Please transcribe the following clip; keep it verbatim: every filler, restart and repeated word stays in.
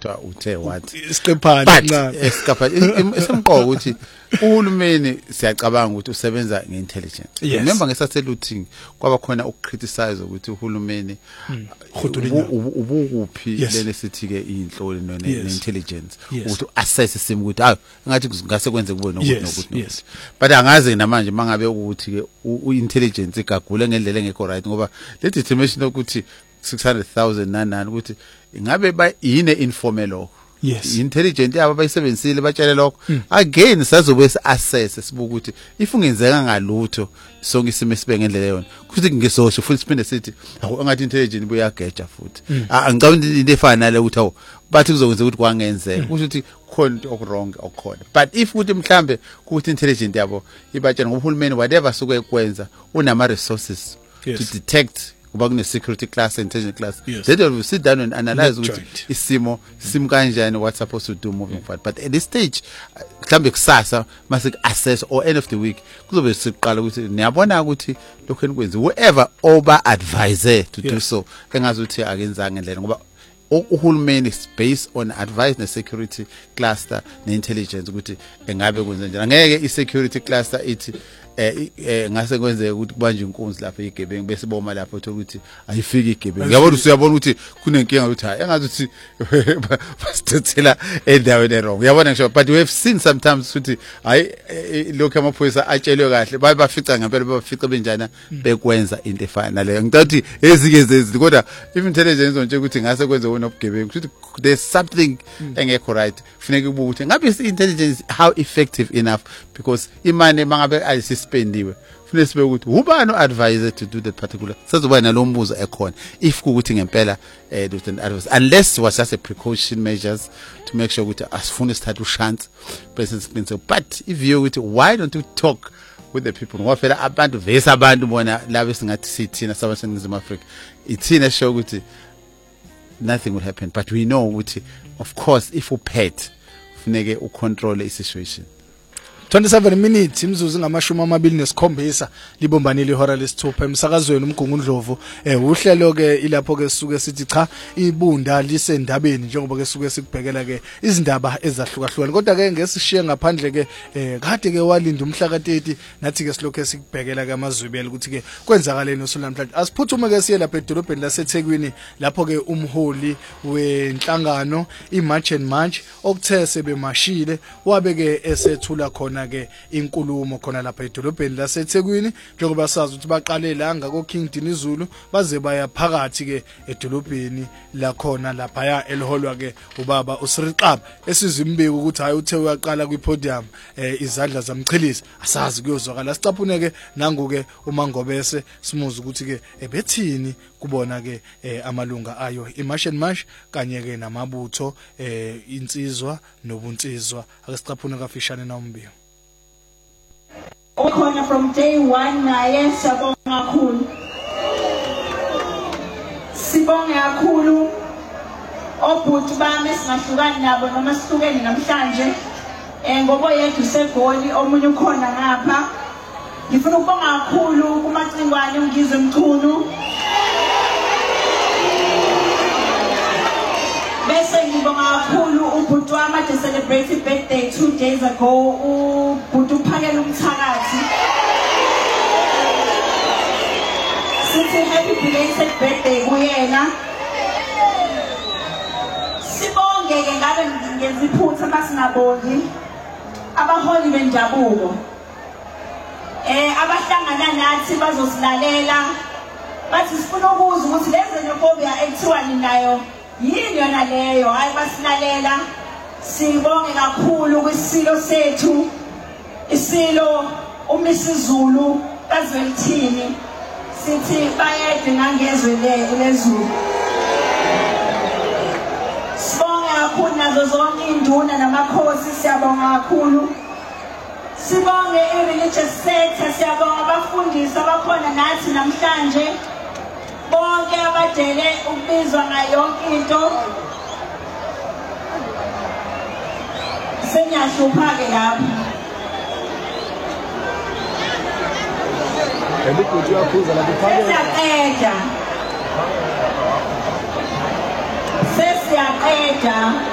kuthiwa uthe wathi isiqephane kancane esiqephane esemqoko ukuthi uhulumeni siyacabanga ukuthi usebenza ngeintelligence. Remember ngesaseluthing kwaba khona ukukriticize ukuthi uhulumeni ubukuphi lele sithi ke inhloli neintelligence ukuthi assess isimo ukuthi hayi ngathi ngase kwenze kube nokuthi nokuthi. But angaze namanje mangabe ukuthi ke uintelligence igagule ngendlela engekho right ngoba le determination ukuthi six hundred thousand nanani ukuthi ingabe ba yine informal law. Yes. Intelligent yabo bayisebenzisile batshele lokho. Again sazobe assess sibuka ukuthi if ungenzeka ngalutho sonke isimo sibe ngendlela yona. Kuthi ngisosho futhi siphinde sithi ngathi intelligent buyageja futhi. Angicabanga into efana nale ukuthi awu bathi kuzokwenza ukuthi kwangenzeka. Kusho ukuthi khona into okwrong okukhona. But if ukuthi mhlambe ukuthi intelligent yabo ibatshela ngohulumeni whatever suke ekwenza unama resources to detect kuba kune security class and intelligence class. Yes. They will sit down and analyze ukuthi isimo sim kanjani what's supposed to do moving forward. But at this stage mhlambe kusasa mase assess or end of the week kuzobe siqala ukuthi niyabona ukuthi lokho enikwenza whoever over advise to do so engazuthi akenzanga ngendlela ngoba uhulumeni is based on advice ne security cluster ne intelligence ukuthi engabe kwenza njani. Ngeke i security cluster ithi eh eh ngase kwenzeka ukuthi kubanje inkunzi lapha igebengu bese boma lapha uthola ukuthi ayifiki igebengu. Uyabona usuyabona ukuthi kunenkinga ukuthi hayi engazuthi basithethela endaweni wrong. Uyabona ngisho but we have seen sometimes ukuthi hayi lokho amaphoyisa atshelwe kahle baye bafica ngempela bafica benjana bekwenza into efana naleyo. Ngicathi ezike zezi kodwa if intelligence onje ukuthi ngase kwenze wona ubugebengu ukuthi there's something engekho right. Kufanele kubuka ukuthi ngabe intelligence how effective enough because imane mangabe ayisispendiwe kufanele sibe ukuthi ubani o-advise to do that particular sazoba nalombuzo ekhona if kuukuthi ngempela eh advice unless was just a precaution measures to make sure ukuthi asifune sithatha ushance president so but if you ukuthi why don't you talk with the people ngoba phela abantu vese abantu bona labo singathi sithina sabaseNingizimu Afrika ithina show ukuthi nothing will happen but we know ukuthi of course if you pet kufanele ucontrol the situation. twenty-seven minutes imzuzu ngamashumi amabili nesikhombisa libombanile ihora lesithupha emsakazweni umgungundlovu eh uhlelo ke ilapho ke suke sithi cha ibunda lisendabeni njengoba ke suke sikubhekela ke izindaba ezahlukahlukene kodwa ke ngesishiye ngaphandle ke eh kade ke walinda umhla ka thirty nathi ke silokho sikubhekela ke amazwibela ukuthi ke kwenzakaleni usuku namhlanje asiphuthume ke siye lapha edolobheni laseThekwini lapho ke umholi wenhlangano iMarch and March okuthe sebemashile wabe ke esethula khona ke inkulumo khona lapha edolobheni laseThekwini njengoba sazi ukuthi baqale la ngako King Dinizulu baze baya phakathi ke edolobheni la khona lapha ya eliholwa ke ubaba uSiriqaba esizimbeki ukuthi hayi uthe uyaqala kwipodium eh izandla zamchilisa asazi kuyozwakala sicaphune ke nangu ke uMangobese simuza ukuthi ke ebethini kubona ke amalunga ayo iMarch and March kanye ke namabutho eh insizwa nobunsizwa akasicaphune kafishane na umbiko okhona from day one naye siyabonga kakhulu sibonga kakhulu obhuti bami singahlukani nabo noma sihlukene namhlanje eh ngoba yethu segoli omunye ukhona ngapha ngifuna ukubonga kakhulu kumacingwane ngizwe mchunu bese ngibonga kakhulu ubhuti wami ade celebrate birthday two days ago ubhuti uphakela umthakathi sithi happy belated birthday kuyena sibonge ke ngabe ngenza iphutha masingabongi abaholi bendabuko eh abahlangana nathi bazosilalela bathi sifuna ukuza ukuthi leze nephobia ekuthiwa nayo yini yona leyo hayi basilalela sibonge kakhulu kwisilo sethu isilo uMisizulu kaZwelithini sithi bayede ngangezwe lezulu sibonge kakhulu nazo zonke induna namakhosi siyabonga kakhulu sibonge i-religious sector siyabonga abafundisi abakhona nathi namhlanje bonke abadele ukubizwa ngayonke into senyahluphake lapho elikuthi uyaphuza lapho phakathi sesiyaqeda sesiyaqeda